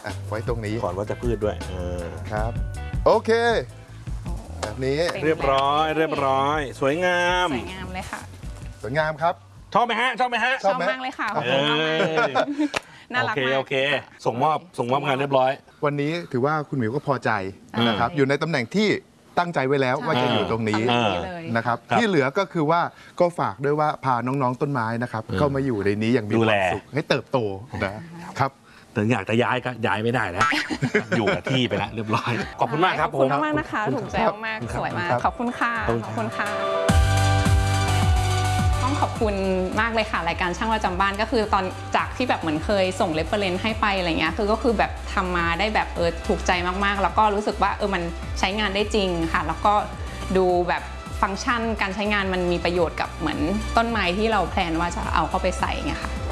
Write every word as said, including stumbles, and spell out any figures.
อ่ะไว้ตรงนี้ก่อนว่าจะพืชด้วยครับโอเคแบบนี้เรียบร้อยเรียบร้อยสวยงามสวยงามเลยค่ะสวยงามครับชอบไหมฮะชอบไหมฮะชอบมากเลยค่ะขอบคุณมากน่ารักมากโอเคส่งมอบส่งมอบงานเรียบร้อยวันนี้ถือว่าคุณหมิวก็พอใจนะครับอยู่ในตำแหน่งที่ตั้งใจไว้แล้วว่าจะอยู่ตรงนี้นะครับที่เหลือก็คือว่าก็ฝากด้วยว่าพาน้องๆต้นไม้นะครับเข้ามาอยู่ในนี้อย่างมีความสุขให้เติบโตนะครับถึงอยากจะย้ายก็ย้ายไม่ได้แล้วอยู่กับที่ไปแล้วเรียบร้อยขอบคุณมากครับขอบคุณมากนะคะถูกใจมากสวยมากขอบคุณค่ะขอบคุณค่ะต้องขอบคุณมากเลยค่ะรายการช่างประจำบ้านก็คือตอนจากที่แบบเหมือนเคยส่งเรฟเฟอเรนซ์ให้ไปอะไรเงี้ยคือก็คือแบบทำมาได้แบบเออถูกใจมากๆแล้วก็รู้สึกว่าเออมันใช้งานได้จริงค่ะแล้วก็ดูแบบฟังก์ชันการใช้งานมันมีประโยชน์กับเหมือนต้นไม้ที่เราแพลนว่าจะเอาเข้าไปใส่เงี้ยค่ะ